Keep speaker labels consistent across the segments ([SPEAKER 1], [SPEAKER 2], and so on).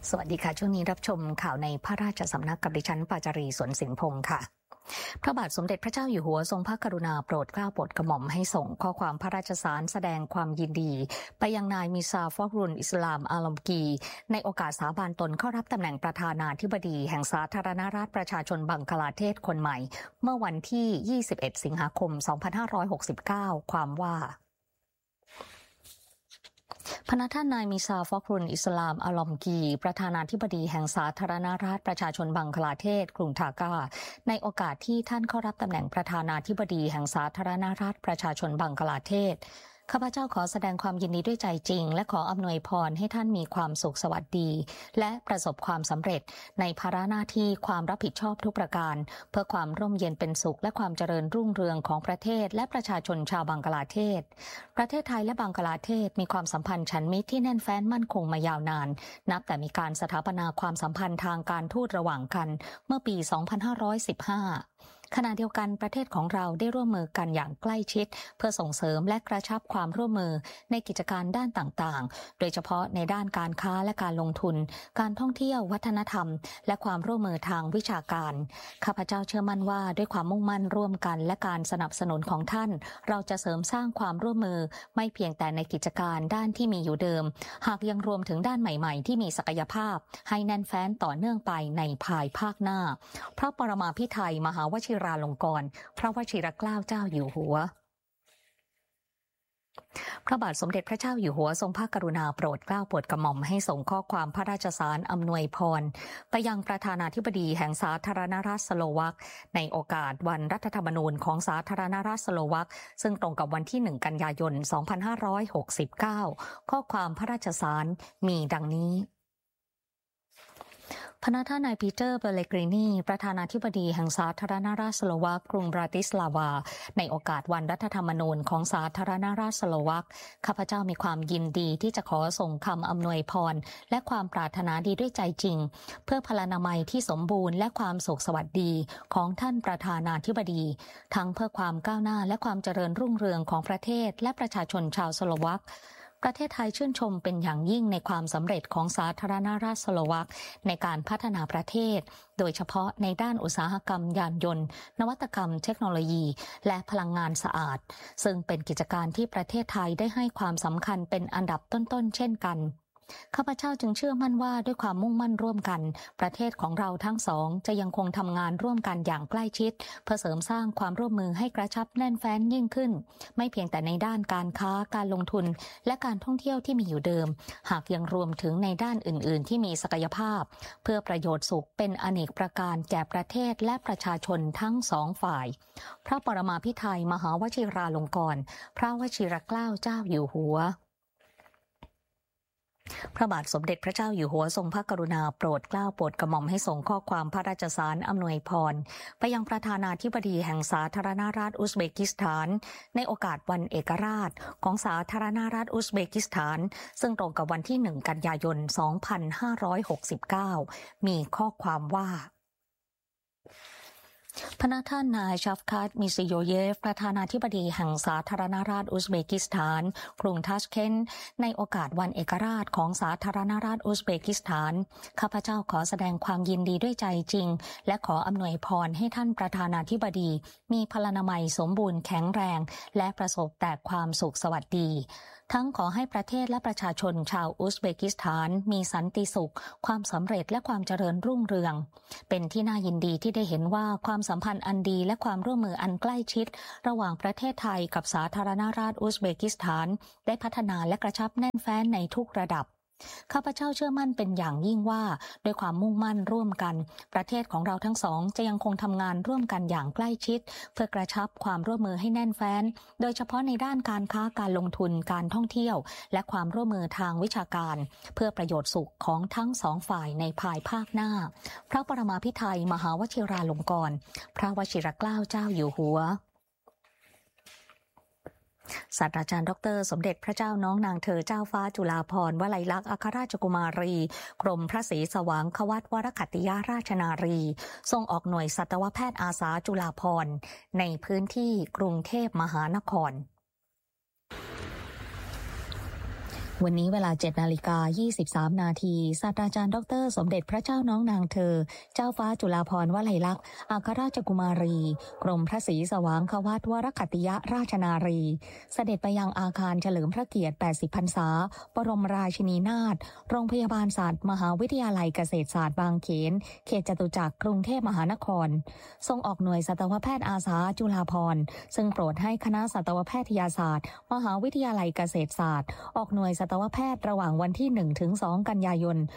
[SPEAKER 1] สวัสดีค่ะช่วงนี้รับชมข่าวในพระราชสำนักกับดิฉันปาจารีสวนสินพงศ์ค่ะพระบาทสมเด็จพระเจ้าอยู่หัวทรงพระกรุณาโปรดเกล้าโปรดกระหม่อมให้ส่งข้อความพระราชสารแสดงความยินดีไปยังนายมิซาฟอกรุนอิสลามอาลอมกีในโอกาสสาบานตนเข้ารับตำแหน่งประธานาธิบดีแห่งสาธารณรัฐประชาชนบังคลาเทศคนใหม่เมื่อวันที่ 21 สิงหาคม 2569 ความว่าพระท่านนายมิซาฟอกรุนอิสลามอาลอมกีประธานาธิบดีแห่งสาธารณรัฐประชาชนบังคลาเทศกรุงทากาในโอกาสที่ท่านเข้ารับตำแหน่งประธานาธิบดีแห่งสาธารณรัฐประชาชนบังคลาเทศข้าพเจ้าขอแสดงความยินดีด้วยใจจริงและขออำนวยพรให้ท่านมีความสุขสวัสดีและประสบความสำเร็จในภาระหน้าที่ความรับผิดชอบทุกประการเพื่อความร่มเย็นเป็นสุขและความเจริญรุ่งเรืองของประเทศและประชาชนชาวบังคลาเทศประเทศไทยและบังคลาเทศมีความสัมพันธ์ฉันมิตรที่แน่นแฟ้นมั่นคงมายาวนานนับแต่มีการสถาปนาความสัมพันธ์ทางการทูตระหว่างกันเมื่อปี 2515ขณะเดียวกันประเทศของเราได้ร่วมมือกันอย่างใกล้ชิดเพื่อส่งเสริมและกระชับความร่วมมือในกิจการด้านต่างๆโดยเฉพาะในด้านการค้าและการลงทุนการท่องเที่ยววัฒนธรรมและความร่วมมือทางวิชาการข้าพเจ้าเชื่อมั่นว่าด้วยความมุ่งมั่นร่วมกันและการสนับสนุนของท่านเราจะเสริมสร้างความร่วมมือไม่เพียงแต่ในกิจการด้านที่มีอยู่เดิมหากยังรวมถึงด้านใหม่ๆที่มีศักยภาพให้แน่นแฟ้นต่อเนื่องไปในภายภาคหน้าพระปรมาภิไธยมหาวชิราลงกรณ์พระวชิรเกล้าเจ้าอยู่หัวพระบาทสมเด็จพระเจ้าอยู่หัวทรงพระกรุณาโปรดเกล้าโปรดกระหม่อมให้ส่งข้อความพระราชสารอำนวยพรไปยังประธานาธิบดีแห่งสาธารณรัฐสโลวักในโอกาสวันรัฐธรรมนูญของสาธารณรัฐสโลวักซึ่งตรงกับวันที่ 1 กันยายน 2569 ข้อความพระราชสารมีดังนี้พระท่านนายปีเตอร์เบเลกรินีประธานาธิบดีแห่งสาธารณรัฐสโลวักกรุงบราติสลาวาในโอกาสวันรัฐธรรมนูญของสาธารณรัฐสโลวักข้าพเจ้ามีความยินดีที่จะขอส่งคำอำนวยพรและความปรารถนาดีด้วยใจจริงเพื่อพลานามัยที่สมบูรณ์และความสุขสวัสดีของท่านประธานาธิบดีทั้งเพื่อความก้าวหน้าและความเจริญรุ่งเรืองของประเทศและประชาชนชาวสโลวักประเทศไทยชื่นชมเป็นอย่างยิ่งในความสำเร็จของสาธารณรัฐสโลวักในการพัฒนาประเทศโดยเฉพาะในด้านอุตสาหกรรมยานยนต์นวัตกรรมเทคโนโลยีและพลังงานสะอาดซึ่งเป็นกิจการที่ประเทศไทยได้ให้ความสำคัญเป็นอันดับต้นๆเช่นกันข้าพเจ้าจึงเชื่อมั่นว่าด้วยความมุ่งมั่นร่วมกันประเทศของเราทั้งสองจะยังคงทำงานร่วมกันอย่างใกล้ชิดเพื่อเสริมสร้างความร่วมมือให้กระชับแน่นแฟ้นยิ่งขึ้นไม่เพียงแต่ในด้านการค้าการลงทุนและการท่องเที่ยวที่มีอยู่เดิมหากยังรวมถึงในด้านอื่นๆที่มีศักยภาพเพื่อประโยชน์สุขเป็นอเนกประการแก่ประเทศและประชาชนทั้งสองฝ่ายพระปรมาภิไธยมหาวชิราลงกรณ์พระวชิรเกล้าเจ้าอยู่หัวพระบาทสมเด็จพระเจ้าอยู่หัวทรงพระกรุณาโปรดเกล้าโปรดกระหม่อมให้ส่งข้อความพระราชสารอำนวยพรไปยังประธานาธิบดีแห่งสาธารณรัฐอุซเบกิสถานในโอกาสวันเอกราชของสาธารณรัฐอุซเบกิสถานซึ่งตรงกับวันที่ 1 กันยายน 2569 มีข้อความว่าพระท่านนายชัฟคัตมิซิโยเยฟประธานาธิบดีแห่งสาธารณรัฐอุซเบกิสถานกรุงทัชเคนต์ในโอกาสวันเอกราชของสาธารณรัฐอุซเบกิสถานข้าพเจ้าขอแสดงความยินดีด้วยใจจริงและขออำนวยพรให้ท่านประธานาธิบดีมีพลานามัยสมบูรณ์แข็งแรงและประสบแต่ความสุขสวัสดีทั้งขอให้ประเทศและประชาชนชาวอุซเบกิสถานมีสันติสุขความสำเร็จและความเจริญรุ่งเรืองเป็นที่น่ายินดีที่ได้เห็นว่าความสัมพันธ์อันดีและความร่วมมืออันใกล้ชิดระหว่างประเทศไทยกับสาธารณรัฐอุซเบกิสถานได้พัฒนาและกระชับแน่นแฟ้นในทุกระดับข้าพเจ้าเชื่อมั่นเป็นอย่างยิ่งว่าด้วยความมุ่งมั่นร่วมกันประเทศของเราทั้งสองจะยังคงทำงานร่วมกันอย่างใกล้ชิดเพื่อกระชับความร่วมมือให้แน่นแฟ้นโดยเฉพาะในด้านการค้าการลงทุนการท่องเที่ยวและความร่วมมือทางวิชาการเพื่อประโยชน์สุขของทั้งสองฝ่ายในภายภาคหน้าพระปรมาภิไธยมหาวชิราลงกรณ์พระวชิรเกล้าเจ้าอยู่หัวศาสตราจารย์ดร.สมเด็จพระเจ้าน้องนางเธอเจ้าฟ้าจุฬาภรณ์วลัยลักษณ์อัครราชกุมารีกรมพระศรีสว่างควัตวรขัตติยราชนารีทรงออกหน่วยสัตวแพทย์อาสาจุฬาภรณ์ในพื้นที่กรุงเทพมหานครวันนี้เวลา 7:23 นาทีศาสตราจารย์ดร.สมเด็จพระเจ้าน้องนางเธอเจ้าฟ้าจุฬาภรณ์วลัยลักษณ์อัครราชกุมารีกรมพระศรีสว่างควัตวรคัตติยราชนารีเสด็จไปยังอาคารเฉลิมพระเกียรติ 80 พรรษาบรมราชินีนาถโรงพยาบาลศาสตร์มหาวิทยาลัยเกษตรศาสตร์บางเขนเขตจตุจักรกรุงเทพมหานครทรงออกหน่วยสัตวแพทย์อาสาจุฬาภรณ์ซึ่งโปรดให้คณะสัตวแพทยศาสตร์มหาวิทยาลัยเกษตรศาสตร์ออกหน่วยสัตวแพทย์ระหว่างวันที่ 1-2 กันยายน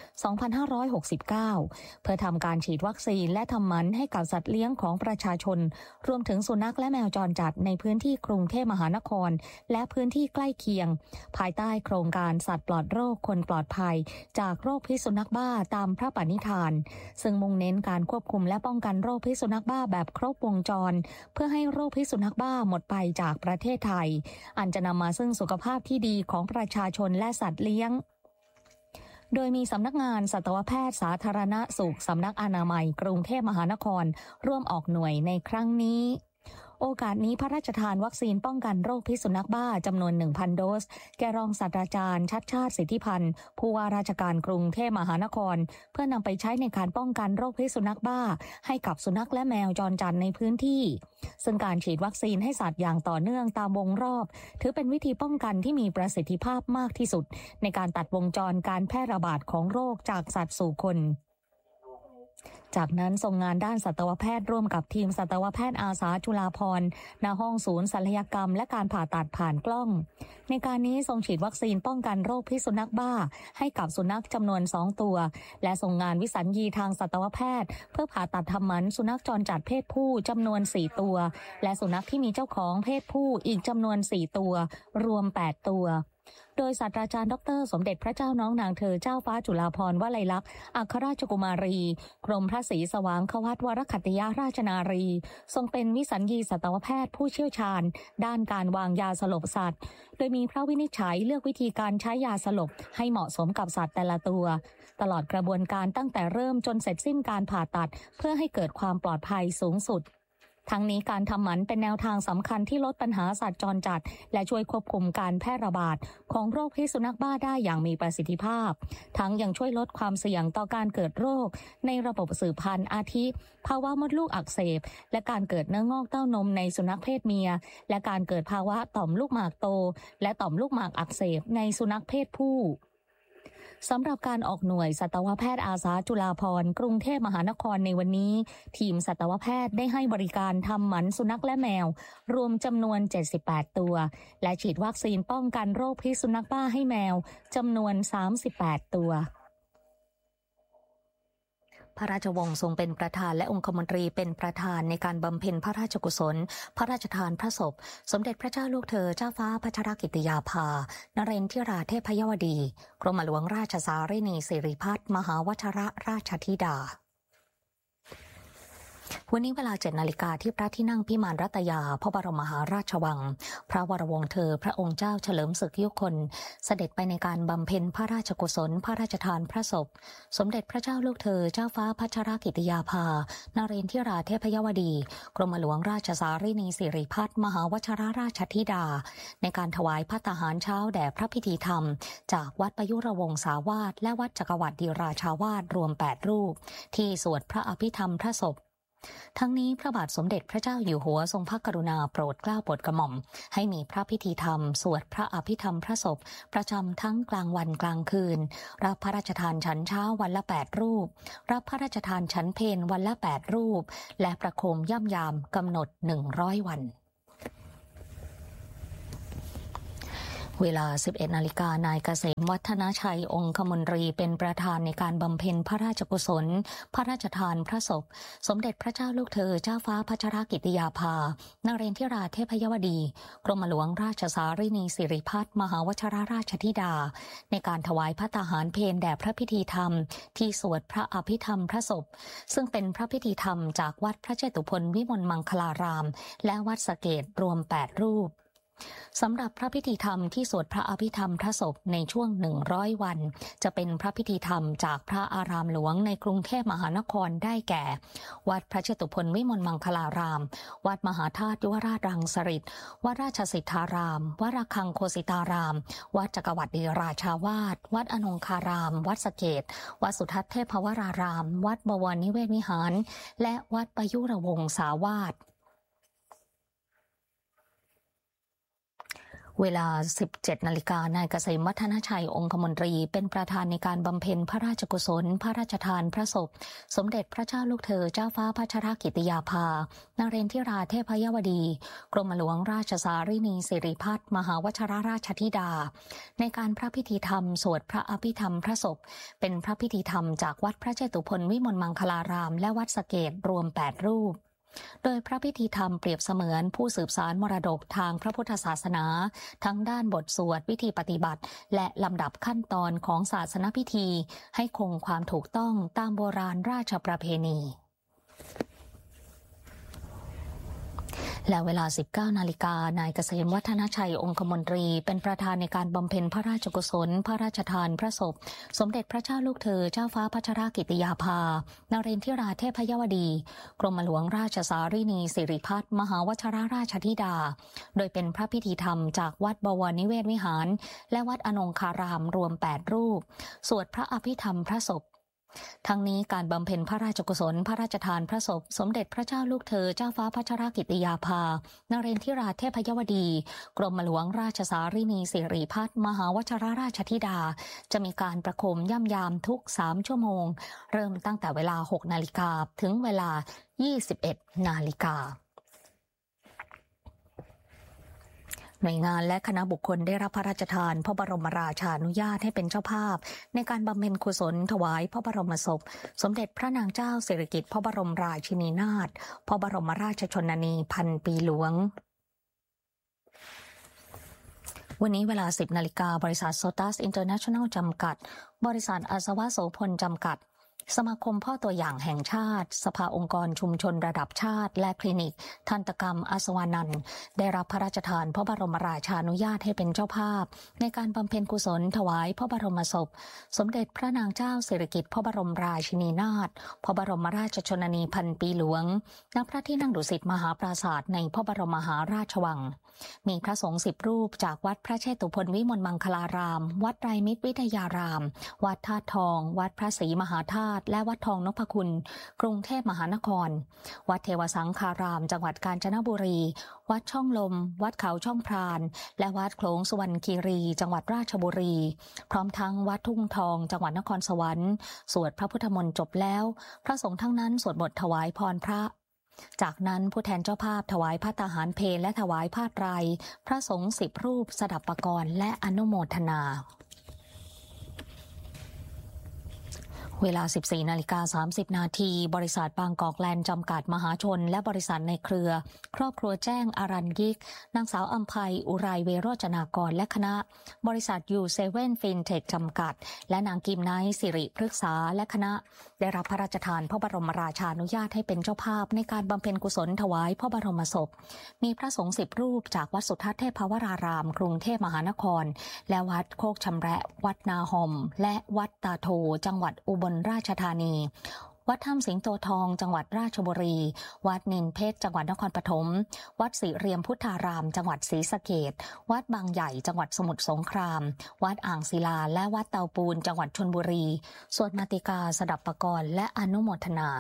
[SPEAKER 1] 2569 เพื่อทำการฉีดวัคซีนและทำหมันให้กับสัตว์เลี้ยงของประชาชนรวมถึงสุนัขและแมวจรจัดในพื้นที่กรุงเทพมหานครและพื้นที่ใกล้เคียงภายใต้โครงการสัตว์ปลอดโรคคนปลอดภัยจากโรคพิษสุนัขบ้าตามพระปณิธานซึ่งมุ่งเน้นการควบคุมและป้องกันโรคพิษสุนัขบ้าแบบครบวงจรเพื่อให้โรคพิษสุนัขบ้าหมดไปจากประเทศไทยอันจะนำมาซึ่งสุขภาพที่ดีของประชาชนและสัตว์เลี้ยงโดยมีสำนักงานสัตวแพทย์สาธารณสุขสำนักอนามัยกรุงเทพมหานครร่วมออกหน่วยในครั้งนี้โอกาสนี้พระราชทานวัคซีนป้องกันโรคพิษสุนัขบ้าจำนวน 1,000 โดสแก่รองศาสตราจารย์ชัชชาติสิทธิพันธ์ผู้ว่าราชการกรุงเทพมหานครเพื่อนำไปใช้ในการป้องกันโรคพิษสุนัขบ้าให้กับสุนัขและแมวจรจัดในพื้นที่ซึ่งการฉีดวัคซีนให้สัตว์อย่างต่อเนื่องตามวงรอบถือเป็นวิธีป้องกันที่มีประสิทธิภาพมากที่สุดในการตัดวงจรการแพร่ระบาดของโรคจากสัตว์สู่คนจากนั้นทรงงานด้านสัตวแพทย์ร่วมกับทีมสัตวแพทย์อาสาจุฬาภรณ์ณห้องศูนย์ศัลยกรรมและการผ่าตัดผ่านกล้องในการนี้ทรงฉีดวัคซีนป้องกันโรคพิษสุนัขบ้าให้กับสุนัขจำนวน2ตัวและทรงงานวิสัญญีทางสัตวแพทย์เพื่อผ่าตัดทำหมันสุนัขจรจัดเพศผู้จำนวน4ตัวและสุนัขที่มีเจ้าของเพศผู้อีกจำนวน4ตัวรวม8ตัวโดยศาสตราจารย์ดร.สมเด็จพระเจ้าน้องนางเธอเจ้าฟ้าจุฬาภรณ์วลัยลักษณ์อัครราชกุมารีกรมพระศรีสว่างควัตวรคัตติยราชนารีทรงเป็นวิสัญญีสัตวแพทย์ผู้เชี่ยวชาญด้านการวางยาสลบสัตว์โดยมีพระวินิจฉัยเลือกวิธีการใช้ยาสลบให้เหมาะสมกับสัตว์แต่ละตัวตลอดกระบวนการตั้งแต่เริ่มจนเสร็จสิ้นการผ่าตัดเพื่อให้เกิดความปลอดภัยสูงสุดทั้งนี้การทำหมันเป็นแนวทางสำคัญที่ลดปัญหาสัตว์จรจัดและช่วยควบคุมการแพร่ระบาดของโรคพิษสุนัขบ้าได้อย่างมีประสิทธิภาพทั้งยังช่วยลดความเสี่ยงต่อการเกิดโรคในระบบสืบพันธุ์อาทิภาวะมดลูกอักเสบและการเกิดเนื้องอกเต้านมในสุนัขเพศเมียและการเกิดภาวะต่อมลูกหมากโตและต่อมลูกหมากอักเสบในสุนัขเพศผู้สำหรับการออกหน่วยสัตวแพทย์อาสาจุฬาภรณ์กรุงเทพมหานครในวันนี้ทีมสัตวแพทย์ได้ให้บริการทำหมันสุนัขและแมวรวมจำนวน78ตัวและฉีดวัคซีนป้องกันโรคพิษสุนัขบ้าให้แมวจำนวน38ตัวพระราชวงศ์ทรงเป็นประธานและองคมนตรีเป็นประธานในการบำเพ็ญพระราชกุศลพระราชทานพระศพสมเด็จพระเจ้าลูกเธอเจ้าฟ้าพัชรกิติยาภานเรนทิราเทพยวดีกรมหลวงราชสารินีสิริพัฒน์มหาวชรราชธิดาวันนี้เวลา 7 นาฬิกาที่พระที่นั่งพิมานรัตยาพระบรมมหาราชวังพระวรวงศ์เธอพระองค์เจ้าเฉลิมศึกยุคลเสด็จไปในการบำเพ็ญพระราชกุศลพระราชทานพระศพสมเด็จพระเจ้าลูกเธอเจ้าฟ้าพัชรกิติยาภานเรนทิราเทพยวดีกรมหลวงราชสารินีสิริพัฒน์มหาวชรราชธิดาในการถวายภัตตาหารเช้าแด่พระพิธีธรรมจากวัดประยุรวงศาวาสและวัดจักรวรรดิราชาวาสรวม8รูปที่สวดพระอภิธรรมพระศพทั้งนี้พระบาทสมเด็จพระเจ้าอยู่หัวทรงพระกรุณาโปรดเกล้าโปรดกระหม่อมให้มีพระพิธีธรรมสวดพระอภิธรรมพระศพประจำทั้งกลางวันกลางคืนรับพระราชทานฉันเช้าวันละ8รูปรับพระราชทานฉันเพลวันละ8รูปและประโคมย่ำยามกำหนด100วันเวลา 11 นาฬิกานายเกษมวัฒนชัยองคมนตรีเป็นประธานในการบำเพ็ญพระราชกุศลพระราชทานพระศพสมเด็จพระเจ้าลูกเธอเจ้าฟ้าพัชรกิติยาภานเรนทิราเทพยวดีกรมหลวงราชสารินีสิริพัฒน์มหาวชรราชธิดาในการถวายภัตตาหารเพลแด่พระพิธีธรรมที่สวดพระอภิธรรมพระศพซึ่งเป็นพระพิธีธรรมจากวัดพระเจตุพนวิมลมังคลารามและวัดสะเกษรวม8รูปสำหรับพระพิธีธรรมที่สวดพระอภิธรรมพระศพในช่วง100 วันจะเป็นพระพิธีธรรมจากพระอารามหลวงในกรุงเทพมหานครได้แก่วัดพระเชตุพนวิมลมังคลารามวัดมหาธาตุยุวราชรังสฤษฎ์วัดราชสิทธารามวัดระฆังโคสิตารามวัดจักรวรรดิราชาวาสวัดอนงคารามวัดสะเกษวัดสุทัศน์เทพวรารามวัดบวรนิเวศวิหารและวัดประยุรวงศาวาสเวลา 17 นาฬิกานายเกษมวัฒนชัยองคมนตรีเป็นประธานในการบำเพ็ญพระราชกุศลพระราชทานพระศพสมเด็จพระเจ้าลูกเธอเจ้าฟ้าพัชรกิติยาภานเรนทิราเทพยวดีกรมหลวงราชสารินีสิริพัฒน์มหาวชิรราชธิดาในการพระพิธีธรรมสวดพระอภิธรรมพระศพเป็นพระพิธีธรรมจากวัดพระเชตุพนวิมลมังคลารามและวัดสะเกษรวม8 รูปโดยพระพิธีธรรมเปรียบเสมือนผู้สืบสานมรดกทางพระพุทธศาสนาทั้งด้านบทสวดวิธีปฏิบัติและลำดับขั้นตอนของศาสนพิธีให้คงความถูกต้องตามโบราณราชประเพณีและเวลา 19 นาฬิกานายเกษมวัฒนชัยองคมนตรีเป็นประธานในการบำเพ็ญพระราชกุศลพระราชทานพระศพสมเด็จพระเจ้าลูกเธอเจ้าฟ้าพัชรกิติยาภานเรนทิราเทพยวดีกรมหลวงราชสารินีสิริพัฒน์มหาวชิรราชธิดาโดยเป็นพระพิธีธรรมจากวัดบวรนิเวศวิหารและวัดอนงคารามรวม8 รูปสวดพระอภิธรรมพระศพทั้งนี้การบำเพ็ญพระราชกุศลพระราชทานพระศพสมเด็จพระเจ้าลูกเธอเจ้าฟ้าพัชรกิติยาภานเรนทิราเทพยวดีกรมหลวงราชสารินีสิริพัฒน์มหาวชิรราชธิดาจะมีการประโคมย่ำยามทุก3 ชั่วโมงเริ่มตั้งแต่เวลา 6 นาฬิกาถึงเวลา 21 นาฬิกาหน่วยงานและคณะบุคคลได้รับพระราชทานพระบรมราชานุญาตให้เป็นเจ้าภาพในการบำเพ็ญกุศลถวายพระบรมศพสมเด็จพระนางเจ้าสิริกิติ์พระบรมราชินีนาถพระบรมราชชนนีพันปีหลวงวันนี้เวลา 10 นาฬิกาบริษัทโซตัสอินเตอร์เนชั่นแนลจำกัดบริษัทอาสวะโสพลจำกัดสมาคมพ่อตัวอย่างแห่งชาติสภาองค์กรชุมชนระดับชาติและคลินิกทันตกรรมอาสวานันท์ได้รับพระราชทานพระบรมราชานุญาตให้เป็นเจ้าภาพในการบำเพ็ญกุศลถวายพระบรมศพสมเด็จพระนางเจ้าสิริกิติ์พระบรมราชินีนาถพระบรมราชชนนีพันปีหลวงณพระที่นั่งดุสิตมหาปราสาทในพระบรมมหาราชวังมีพระสงฆ์10 รูปจากวัดพระเชตุพนวิมลมังคลารามวัดไตรมิตรวิทยารามวัดธาตุทองวัดพระศรีมหาธาตุและวัดทองนพคุณกรุงเทพมหานครวัดเทวสังฆารามจังหวัดกาญจนบุรีวัดช่องลมวัดเขาช่องพรานและวัดโขลงสุวรรณคีรีจังหวัดราชบุรีพร้อมทั้งวัดทุ่งทองจังหวัดนครสวรรค์สวดพระพุทธมนต์จบแล้วพระสงฆ์ทั้งนั้นสวดบทถวายพรพระจากนั้นผู้แทนเจ้าภาพถวายภัตตาหารเพลและถวายผ้าไตรพระสงฆ์10 รูปสดับปกรณ์และอนุโมทนาเวลา 14 นาฬิกา 30 นาทีบริษัทบางกอกแลนด์จำกัดมหาชนและบริษัทในเครือครอบครัวแจ้งอารัญยิกนางสาวอัมภัยอุไรเวโรจนากรและคณะบริษัทยูเซเว่นฟินเทคจำกัดและนางกิมไนท์สิริพฤกษาและคณะได้รับพระราชทานพระบรมราชานุญาตให้เป็นเจ้าภาพในการบำเพ็ญกุศลถวายพระบรมศพมีพระสงฆ์10 รูปจากวัดสุทัศน์เทพวรารามกรุงเทพมหานครและวัดโคกชำแระวัดนาหอมและวัดตาโทจังหวัดอุบลราชธานีวัดถ้ำสิงโตทองจังหวัดราชบุรีวัดนินเพชรจังหวัดนครปฐมวัดศรีเรียมพุทธารามจังหวัดศรีสะเกษวัดบางใหญ่จังหวัดสมุทรสงครามวัดอ่างศิลาและวัดเตาปูนจังหวัดชลบุรีสวดมาติกาสดับปกรณ์และอนุโมทนา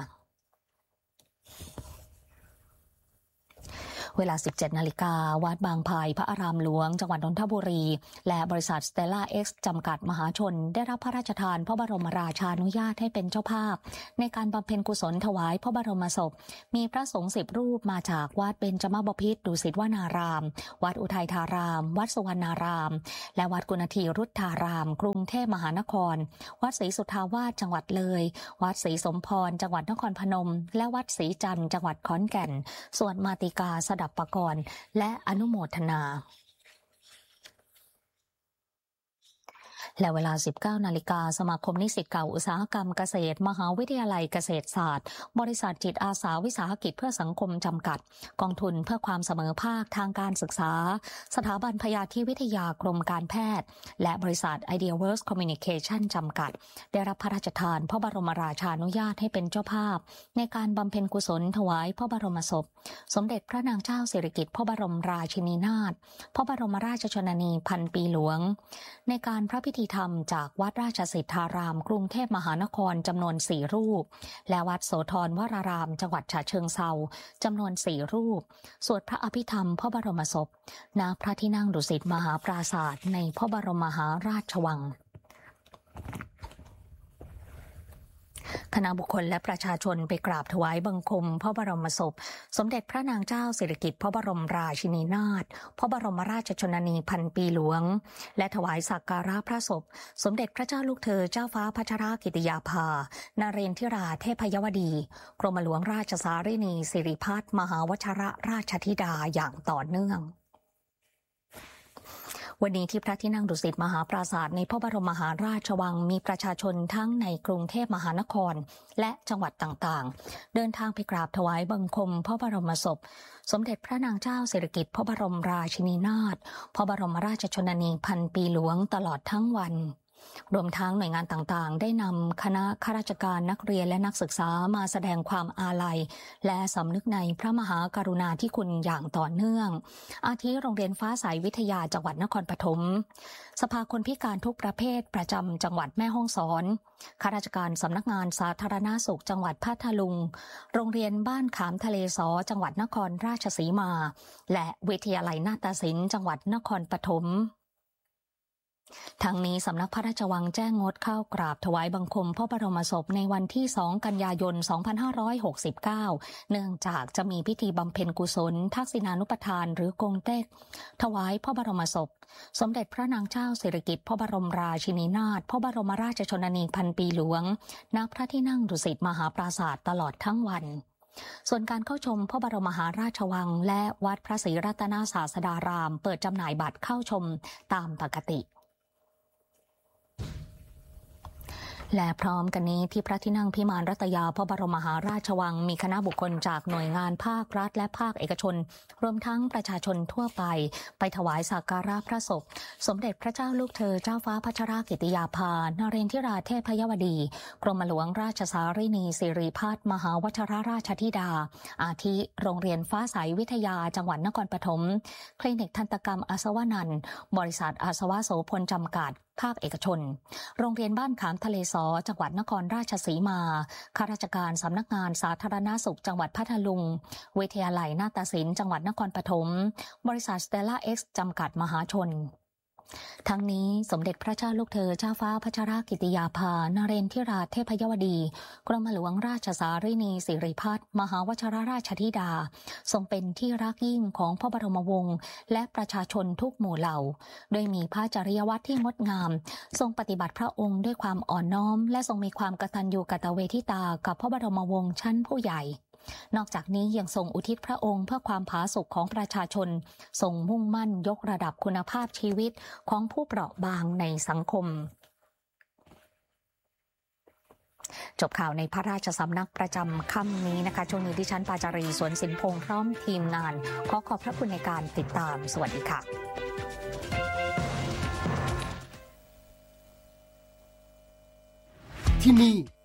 [SPEAKER 1] เวลา 17 นาฬิกาวัดบางพายพระอารามหลวงจังหวัดนนทบุรีและบริษัทสเตลล่าเอ็กซ์จำกัดมหาชนได้รับพระราชทานพระบรมราชานุญาตให้เป็นเจ้าภาพในการบำเพ็ญกุศลถวายพระบรมศพมีพระสงฆ์10 รูปมาจากวัดเบญจมบพิตรดุสิตวนารามวัดอุทัยธารามวัดสุวรรณารามและวัดกุณฑีรุทธารามกรุงเทพมหานครวัดศรีสุทธาวาสจังหวัดเลยวัดศรีสมพรจังหวัดนครพนมและวัดศรีจันทร์จังหวัดขอนแก่นสวดมาติกาสดับปกรณ์และอนุโมทนาและเวลา 19 นาฬิกาสมาคมนิสิตเก่าอุตสาหกรรมเกษตรมหาวิทยาลัยเกษตรศาสตร์บริษัทจิตอาสาวิสาหกิจเพื่อสังคมจำกัดกองทุนเพื่อความเสมอภาคทางการศึกษาสถาบันพยาธิวิทยากรมการแพทย์และบริษัท Ideaworks Communication จำกัดได้รับพระราชทานพระบรมราชานุญาตให้เป็นเจ้าภาพในการบำเพ็ญกุศลถวายพระบรมศพสมเด็จพระนางเจ้าสิริกิติ์พระบรมราชินีนาถพระบรมราชชนนีพันปีหลวงในการพระพิธีธรรมจากวัดราชสิทธารามกรุงเทพมหานครจำนวน4รูปและวัดโสธรวรารามจังหวัดฉะเชิงเทราจำนวน4รูปสวดพระอภิธรรมพระบรมศพณพระที่นั่งดุสิตมหาปราสาทในพระบรมมหาราชวังคณะบุคคลและประชาชนไปกราบถวายบังคมพระบรมศพสมเด็จพระนางเจ้าสิริกิติ์พระบรมราชินีนาถพระบรมราชชนนีพันปีหลวงและถวายสักการะพระศพสมเด็จพระเจ้าลูกเธอเจ้าฟ้าพัชรกิติยาภานเรนทิราเทพยวดีกรมหลวงราชสารินีสิริพัฒน์มหาวชรราชธิดาอย่างต่อเนื่องวันนี้ที่พระที่นั่งดุสิตมหาปราสาทในพระบรมมหาราชวังมีประชาชนทั้งในกรุงเทพมหานครและจังหวัดต่างๆเดินทางไปกราบถวายบังคมพระบรมศพสมเด็จพระนางเจ้าสิริกิติ์พระบรมราชินีนาถพระบรมราชชนนีพันปีหลวงตลอดทั้งวันรวมทั้งหน่วยงานต่างๆได้นำคณะข้าราชการนักเรียนและนักศึกษามาแสดงความอาลัยและสำนึกในพระมหากรุณาธิคุณอย่างต่อเนื่องอาทิโรงเรียนฟ้าใสวิทยาจังหวัดนครปฐมสภาคนพิการทุกประเภทประจำจังหวัดแม่ฮ่องสอนข้าราชการสำนักงานสาธารณสุขจังหวัดพัทลุงโรงเรียนบ้านขามทะเลสอจังหวัดนครราชสีมาและวิทยาลัยนาฏศิลป์จังหวัดนครปฐมทั้งนี้สำนักพระราชวังแจ้งงดเข้ากราบถวายบังคมพระบรมศพในวันที่2กันยายน2569เนื่องจากจะมีพิธีบำเพ็ญกุศลทักษิณานุปทานหรือกงเต็กถวายพระบรมศพสมเด็จพระนางเจ้าสิริกิติ์พระบรมราชินีนาถพระบรมราชชนนีพันปีหลวงณพระที่นั่งดุสิตมหาปราสาทตลอดทั้งวันส่วนการเข้าชมพระบรมมหาราชวังและวัดพระศรีรัตนศาสดารามเปิดจำหน่ายบัตรเข้าชมตามปกติและพร้อมกันนี้ที่พระที่นั่งพิมานรัตยาพระบรมมหาราชวังมีคณะบุคคลจากหน่วยงานภาครัฐและภาคเอกชนรวมทั้งประชาชนทั่วไปถวายสักการะพระศพสมเด็จพระเจ้าลูกเธอเจ้าฟ้าพัชรกิติยาภานเรนทิราเทพยวดีกรมหลวงราชสารินีสิริพัฒน์มหาวชรราชธิดาอาทิโรงเรียนฟ้าใสวิทยาจังหวัดนครปฐมคลินิกทันตกรรมอาสวนันท์บริษัทอาสวะโสพลจำกัดภาคเอกชนโรงเรียนบ้านขามทะเลสอจังหวัดนครราชสีมาข้าราชการสำนักงานสาธารณสุขจังหวัดพัทลุงวิทยาลัยนาฏศิลป์จังหวัดนครปฐมบริษัทสเตลล่าเอ็กซ์จำกัดมหาชนทั้งนี้สมเด็จพระเจ้าลูกเธอเจ้าฟ้าพัชรกิติยาภานเรนทิราเทพยวดีกรมหลวงราชสารินีสิริพัฒน์มหาวชรราชธิดาทรงเป็นที่รักยิ่งของพระบรมวงศ์และประชาชนทุกหมู่เหล่าโดยมีพระจริยวัตรที่งดงามทรงปฏิบัติพระองค์ด้วยความอ่อนน้อมและทรงมีความกตัญญูกตเวทิตากับพระบรมวงศ์ชั้นผู้ใหญ่นอกจากนี้ยังทรงอุทิศพระองค์เพื่อความผาสุกของประชาชนทรงมุ่งมั่นยกระดับคุณภาพชีวิตของผู้เปราะบางในสังคมจบข่าวในพระราชสำนักประจำค่ำนี้นะคะช่วงนี้ดิฉันปาจารีสวนสินพงษ์พร้อมทีมงานขอขอบพระคุณในการติดตามสวัสดีค่ะ
[SPEAKER 2] ที่นี่